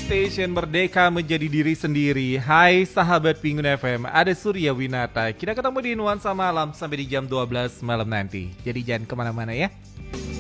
Station Merdeka menjadi diri sendiri. Hai sahabat Pingun FM, ada Surya Winata. Kita ketemu di Nuansa Malam sampai di jam 12 malam nanti. Jadi jangan kemana-mana ya.